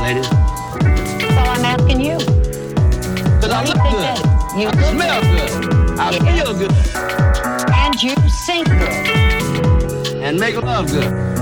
ladies? Well, I'm asking you. Because I look good. I smell good. I feel good. And you sing good. And make love good.